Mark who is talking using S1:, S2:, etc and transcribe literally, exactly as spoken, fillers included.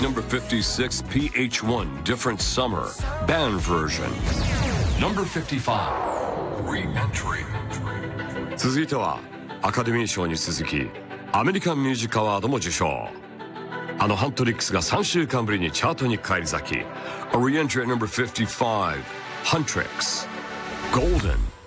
S1: Number fifty-six, P H one, Different Summer, band version. Number fifty-five, Re-Entry.
S2: 続いてはアカデミー賞に続きアメリカンミュージックアワードも受賞。あのハントリックスがさんしゅうかんぶりにチャートに返り咲き。A Re-Entry at number fifty-five, Huntrix, Golden.